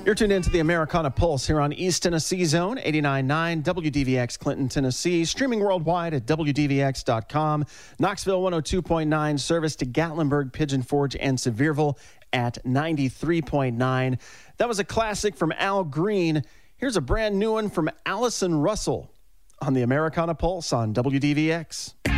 You're tuned into the Americana Pulse here on East Tennessee Zone, 89.9 WDVX Clinton, Tennessee. Streaming worldwide at WDVX.com. Knoxville 102.9. Service to Gatlinburg, Pigeon Forge, and Sevierville at 93.9. That was a classic from Al Green. Here's a brand new one from Allison Russell on the Americana Pulse on WDVX.